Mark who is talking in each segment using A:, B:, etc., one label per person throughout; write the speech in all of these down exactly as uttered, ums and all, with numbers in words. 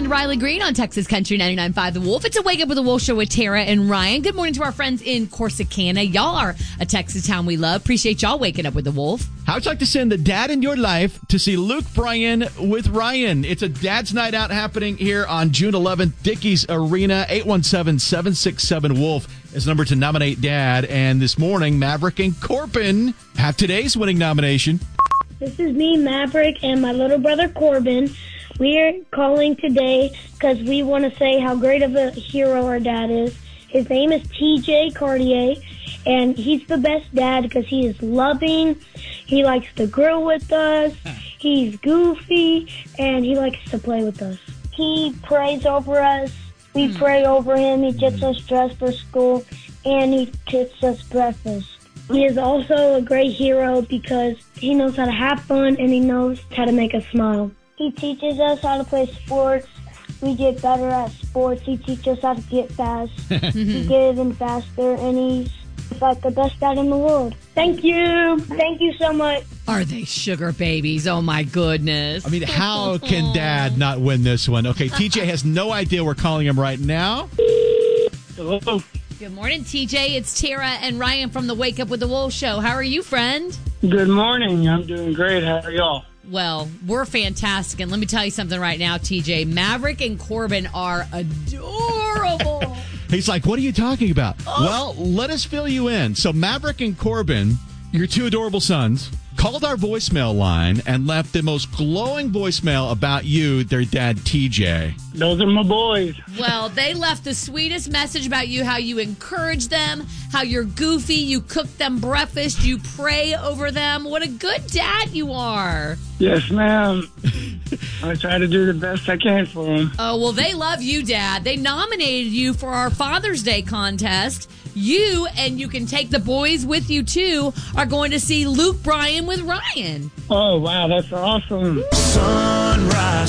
A: and Riley Green on Texas Country ninety-nine point five The Wolf. It's a Wake Up with the Wolf show with Tara and Ryan. Good morning to our friends in Corsicana. Y'all are a Texas town we love. Appreciate y'all waking up with the Wolf.
B: How would you like to send the dad in your life to see Luke Bryan with Ryan? It's a dad's night out happening here on June eleventh, Dickies Arena. eight one seven, seven six seven, wolf is the number to nominate dad. And this morning, Maverick and Corbin have today's winning nomination.
C: This is me, Maverick, and my little brother, Corbin. We are calling today because we want to say how great of a hero our dad is. His name is T J Cartier, and he's the best dad because he is loving. He likes to grill with us. He's goofy, and he likes to play with us. He prays over us. We pray over him. He gets us dressed for school, and he gets us breakfast. He is also a great hero because he knows how to have fun and he knows how to make us smile. He teaches us how to play sports. We get better at sports. He teaches us how to get fast. We get even faster, and he's like the best dad in the world. Thank you. Thank you so much.
A: Are they sugar babies? Oh, my goodness.
B: I mean, how can dad not win this one? Okay, T J has no idea we're calling him right now.
C: Hello.
A: Good morning, T J. It's Tara and Ryan from the Wake Up with the Wolf show. How are you, friend?
D: Good morning. I'm doing great. How are y'all?
A: Well, we're fantastic. And let me tell you something right now, T J. Maverick and Corbin are adorable.
B: He's like, what are you talking about? Oh. Well, let us fill you in. So Maverick and Corbin, your two adorable sons, called our voicemail line and left the most glowing voicemail about you, their dad, T J.
D: Those are my boys.
A: Well, they left the sweetest message about you, how you encourage them, how you're goofy, you cook them breakfast, you pray over them. What a good dad you are.
D: Yes, ma'am. I try to do the best I can for them.
A: Oh, well, they love you, Dad. They nominated you for our Father's Day contest. You, and you can take the boys with you, too, are going to see Luke Bryan with Ryan.
D: Oh, wow, that's awesome.
E: Sunrise,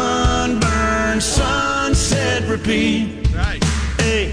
E: sunburn, sunset, repeat.
B: Right.
E: Hey.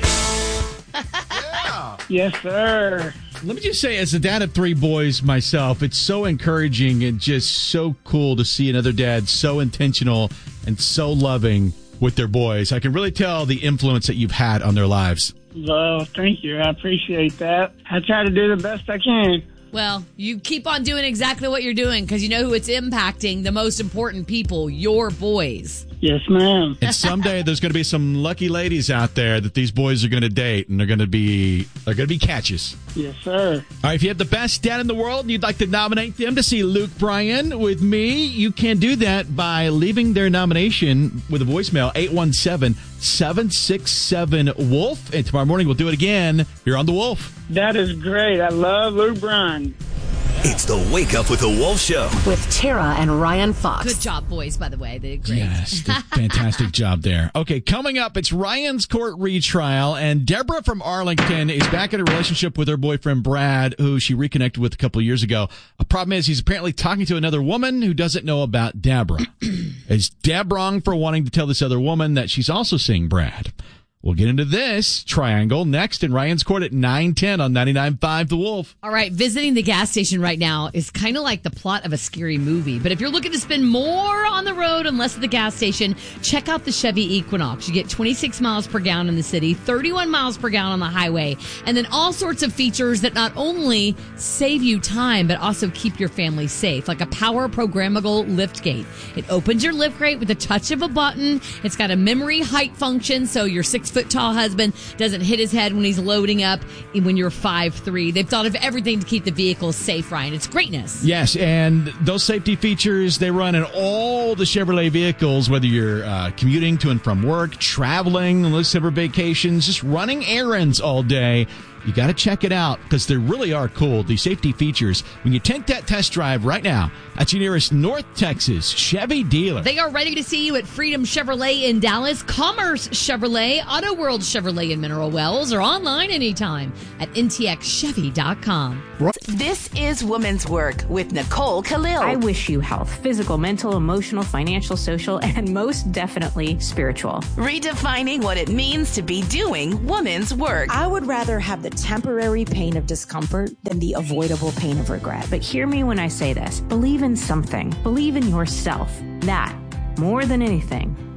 B: Yeah.
D: Yes, sir.
B: Let me just say, as a dad of three boys myself, it's so encouraging and just so cool to see another dad so intentional and so loving with their boys. I can really tell the influence that you've had on their lives.
D: Well, thank you. I appreciate that. I try to do the best I can.
A: Well, you keep on doing exactly what you're doing because you know who it's impacting, the most important people, your boys.
D: Yes, ma'am.
B: And someday there's going to be some lucky ladies out there that these boys are going to date, and they're going to be they're going to be catches.
D: Yes, sir.
B: All right, if you have the best dad in the world and you'd like to nominate them to see Luke Bryan with me, you can do that by leaving their nomination with a voicemail, eight one seven, seven six seven, wolf. And tomorrow morning we'll do it again here on The Wolf.
D: That is great. I love Luke Bryan.
E: It's the Wake Up with the Wolf show.
F: With Tara and Ryan Fox.
A: Good job, boys, by the way. They did great.
B: Yes, did fantastic job there. Okay, coming up, it's Ryan's court retrial, and Deborah from Arlington is back in a relationship with her boyfriend, Brad, who she reconnected with a couple of years ago. A problem is he's apparently talking to another woman who doesn't know about Deborah. Is Deb wrong for wanting to tell this other woman that she's also seeing Brad? We'll get into this triangle next in Ryan's Court at nine ten on ninety-nine point five The Wolf.
A: All right, visiting the gas station right now is kind of like the plot of a scary movie. But if you're looking to spend more on the road and less at the gas station, check out the Chevy Equinox. You get twenty-six miles per gallon in the city, thirty-one miles per gallon on the highway, and then all sorts of features that not only save you time, but also keep your family safe, like a power programmable lift gate. It opens your lift gate with a touch of a button. It's got a memory height function, so your six foot tall husband doesn't hit his head when he's loading up when you're five three. They've thought of everything to keep the vehicle safe, Ryan. It's greatness.
B: Yes, and those safety features, they run in all the Chevrolet vehicles, whether you're uh, commuting to and from work, traveling, let's say for vacations, just running errands all day. You got to check it out because they really are cool, the safety features. When you take that test drive right now at your nearest North Texas Chevy dealer.
A: They are ready to see you at Freedom Chevrolet in Dallas, Commerce Chevrolet, Auto World Chevrolet in Mineral Wells, or online anytime at N T X Chevy dot com.
F: This is Women's Work with Nicole Khalil.
G: I wish you health, physical, mental, emotional, financial, social, and most definitely spiritual.
F: Redefining what it means to be doing women's work.
H: I would rather have the temporary pain of discomfort than the avoidable pain of regret.
G: But hear me when I say this. Believe in something. Believe in yourself. That, more than anything,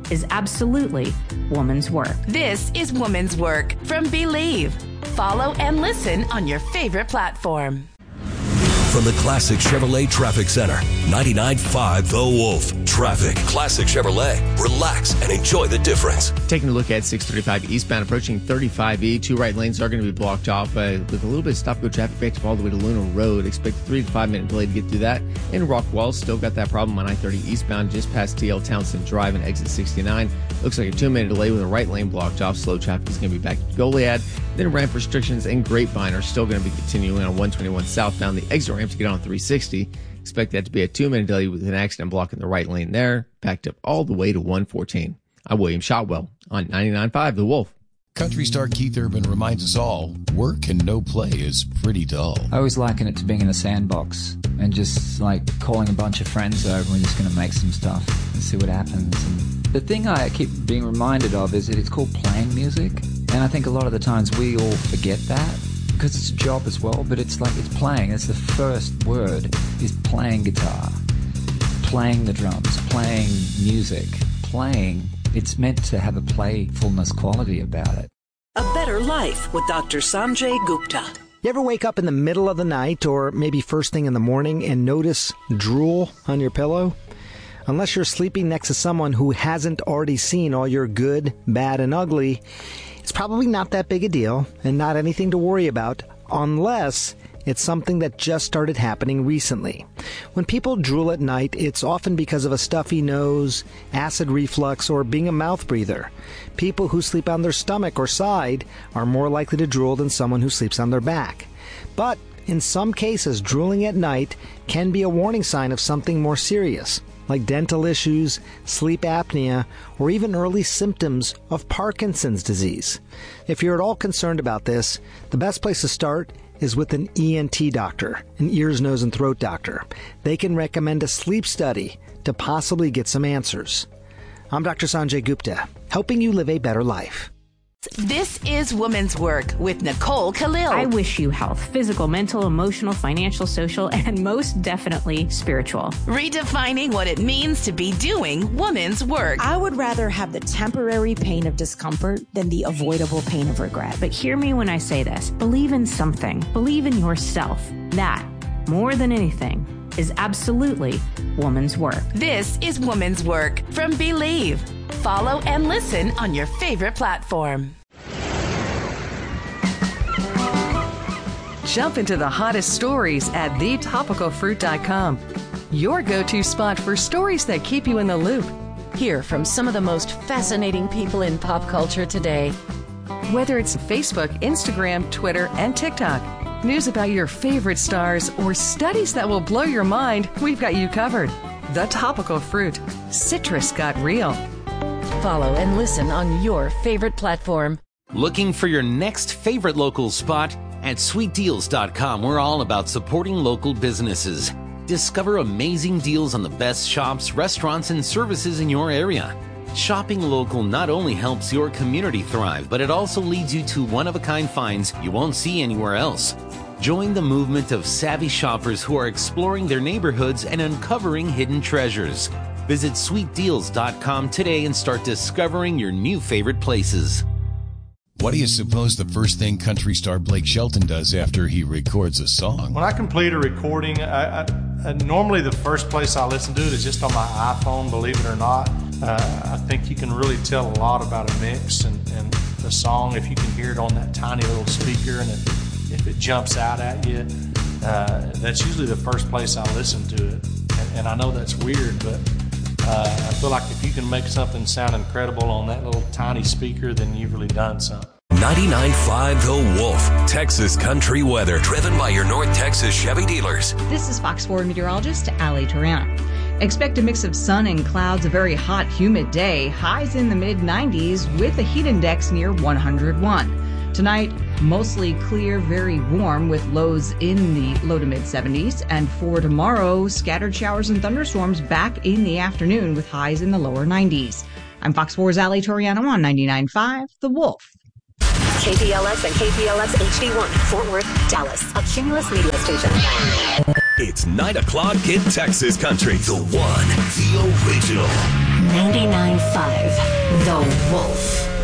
G: is absolutely woman's work.
F: This is Woman's Work from Believe. Follow and listen on your favorite platform.
E: From the Classic Chevrolet Traffic Center, ninety-nine point five The Wolf. Traffic. Classic Chevrolet. Relax and enjoy the difference.
I: Taking a look at six thirty-five eastbound approaching thirty-five E. Two right lanes are going to be blocked off uh, with a little bit of stop-go traffic back all the way to Luna Road. Expect a three to five minute delay to get through that. In Rockwall, still got that problem on I thirty eastbound just past T L Townsend Drive and exit sixty-nine. Looks like a two minute delay with a right lane blocked off. Slow traffic is going to be back to Goliad. Then ramp restrictions in Grapevine are still going to be continuing on one twenty-one southbound. The exit ramp to get on three sixty. Expect that to be a two-minute delay with an accident blocking the right lane there. Backed up all the way to one fourteen. I'm William Shotwell on ninety-nine point five The Wolf.
J: Country star Keith Urban reminds us all, work and no play is pretty dull.
K: I always liken it to being in a sandbox and just like calling a bunch of friends over and we're just going to make some stuff and see what happens. And the thing I keep being reminded of is that it's called playing music. And I think a lot of the times we all forget that because it's a job as well, but it's like it's playing. It's the first word is playing guitar, playing the drums, playing music, playing. It's meant to have a playfulness quality about it.
L: A Better Life with Doctor Sanjay Gupta.
M: You ever wake up in the middle of the night or maybe first thing in the morning and notice drool on your pillow? Unless you're sleeping next to someone who hasn't already seen all your good, bad, and ugly, it's probably not that big a deal and not anything to worry about unless it's something that just started happening recently. When people drool at night, it's often because of a stuffy nose, acid reflux, or being a mouth breather. People who sleep on their stomach or side are more likely to drool than someone who sleeps on their back. But in some cases, drooling at night can be a warning sign of something more serious, like dental issues, sleep apnea, or even early symptoms of Parkinson's disease. If you're at all concerned about this, the best place to start is with an E N T doctor, an ears, nose, and throat doctor. They can recommend a sleep study to possibly get some answers. I'm Doctor Sanjay Gupta, helping you live a better life.
F: This is Woman's Work with Nicole Khalil.
G: I wish you health, physical, mental, emotional, financial, social, and most definitely spiritual.
F: Redefining what it means to be doing woman's work.
H: I would rather have the temporary pain of discomfort than the avoidable pain of regret.
G: But hear me when I say this. Believe in something. Believe in yourself. That, more than anything, is absolutely woman's work.
F: This is Woman's Work from Believe. Follow and listen on your favorite platform.
N: Jump into the hottest stories at the topical fruit dot com. Your go-to spot for stories that keep you in the loop.
O: Hear from some of the most fascinating people in pop culture today.
N: Whether it's Facebook, Instagram, Twitter, and TikTok, news about your favorite stars, or studies that will blow your mind, we've got you covered. The Topical Fruit. Citrus got real.
O: Follow and listen on your favorite platform.
P: Looking for your next favorite local spot? At sweet deals dot com, we're all about supporting local businesses. Discover amazing deals on the best shops, restaurants, and services in your area. Shopping local not only helps your community thrive, but it also leads you to one-of-a-kind finds you won't see anywhere else. Join the movement of savvy shoppers who are exploring their neighborhoods and uncovering hidden treasures. Visit sweet deals dot com today and start discovering your new favorite places.
J: What do you suppose the first thing country star Blake Shelton does after he records a song?
Q: When I complete a recording, I, I, I, normally the first place I listen to it is just on my iPhone, believe it or not. Uh, I think you can really tell a lot about a mix and, and the song if you can hear it on that tiny little speaker, and if, if it jumps out at you. Uh, that's usually the first place I listen to it. And, and I know that's weird, but uh, I feel like if you can make something sound incredible on that little tiny speaker, then you've really done something.
E: ninety-nine point five The Wolf, Texas country weather, driven by your North Texas Chevy dealers.
R: This is Fox four meteorologist Ali Toriano. Expect a mix of sun and clouds, a very hot, humid day, highs in the mid nineties with a heat index near one hundred one. Tonight, mostly clear, very warm with lows in the low to mid seventies. And for tomorrow, scattered showers and thunderstorms back in the afternoon with highs in the lower nineties. I'm Fox four's Ali Toriano on ninety-nine point five The Wolf.
S: K P L S and K P L S H D one, Fort Worth, Dallas, a Cumulus media station.
E: It's nine o'clock in Texas country. The one, the original.
S: ninety-nine point five five, The Wolf.